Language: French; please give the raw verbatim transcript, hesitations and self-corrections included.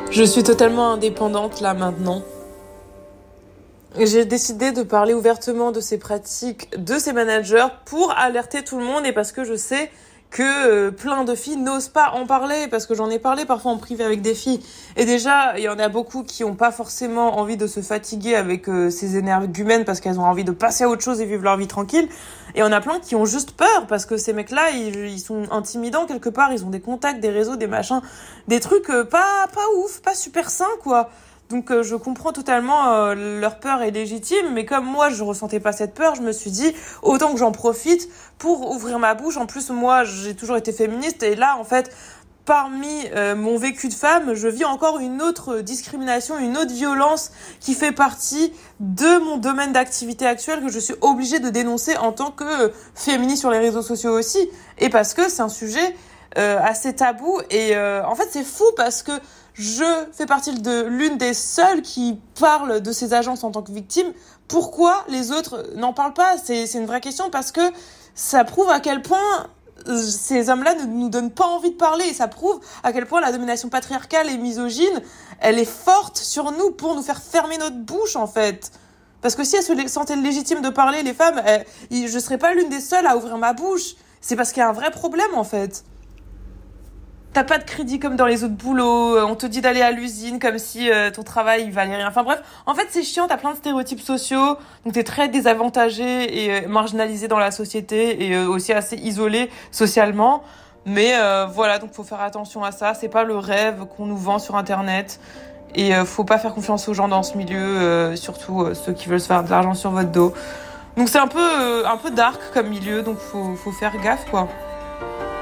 Je suis totalement indépendante là maintenant. J'ai décidé de parler ouvertement de ces pratiques de ces managers pour alerter tout le monde et parce que je sais que euh, plein de filles n'osent pas en parler parce que j'en ai parlé parfois en privé avec des filles. Et déjà, il y en a beaucoup qui ont pas forcément envie de se fatiguer avec euh, ces énergumènes parce qu'elles ont envie de passer à autre chose et vivre leur vie tranquille. Et on a plein qui ont juste peur parce que ces mecs-là, ils, ils sont intimidants quelque part, ils ont des contacts, des réseaux, des machins, des trucs euh, pas pas ouf, pas super sains quoi. Donc euh, je comprends totalement euh, leur peur est légitime, mais comme moi je ressentais pas cette peur, je me suis dit autant que j'en profite pour ouvrir ma bouche. En plus moi j'ai toujours été féministe et là en fait parmi euh, mon vécu de femme, je vis encore une autre discrimination, une autre violence qui fait partie de mon domaine d'activité actuel que je suis obligée de dénoncer en tant que euh, féministe sur les réseaux sociaux aussi, et parce que c'est un sujet euh, assez tabou et euh, en fait c'est fou parce que je fais partie de l'une des seules qui parle de ces agences en tant que victimes. Pourquoi les autres n'en parlent pas ? C'est, c'est une vraie question parce que ça prouve à quel point ces hommes-là ne nous donnent pas envie de parler et ça prouve à quel point la domination patriarcale et misogyne, elle est forte sur nous pour nous faire fermer notre bouche en fait. Parce que si elles se sentaient légitimes de parler, les femmes, elles, je serais pas l'une des seules à ouvrir ma bouche. C'est parce qu'il y a un vrai problème en fait. T'as pas de crédit comme dans les autres boulots, on te dit d'aller à l'usine comme si euh, ton travail il valait rien. Enfin bref, en fait c'est chiant, t'as plein de stéréotypes sociaux, donc t'es très désavantagé et euh, marginalisé dans la société et euh, aussi assez isolé socialement. Mais euh, voilà, donc faut faire attention à ça, c'est pas le rêve qu'on nous vend sur internet. Et euh, faut pas faire confiance aux gens dans ce milieu, euh, surtout euh, ceux qui veulent se faire de l'argent sur votre dos. Donc c'est un peu, euh, un peu dark comme milieu, donc faut, faut faire gaffe quoi.